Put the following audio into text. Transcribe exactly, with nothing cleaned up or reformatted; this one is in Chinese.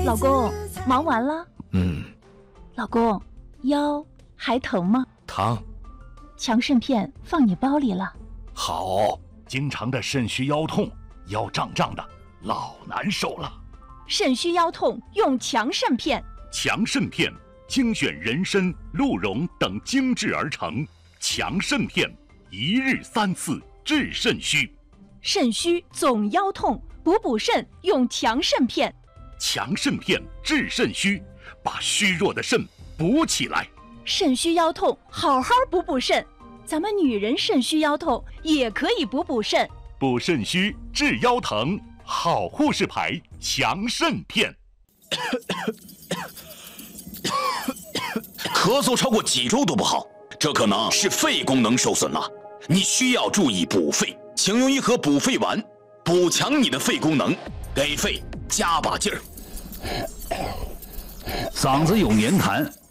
老公，忙完了？ 嗯。 老公，腰还疼吗？ 疼。 强肾片放你包里了。 好，经常的肾虚腰痛，腰胀胀的，老难受了。 肾虚腰痛用强肾片。 强肾片精选人参、鹿茸等精制而成，强肾片一日三次治肾虚。 肾虚总腰痛，补补肾用强肾片。 强肾片治肾虚，把虚弱的肾补起来。 肾虚腰痛，好好补补肾。咱们女人肾虚腰痛也可以补补肾。 补肾虚治腰疼，好护士牌强肾片。 咳嗽超过几周都不好，这可能是肺功能受损了。你需要注意补肺，请用一盒补肺丸，补强你的肺功能，给肺加把劲儿。 嗓子有黏痰，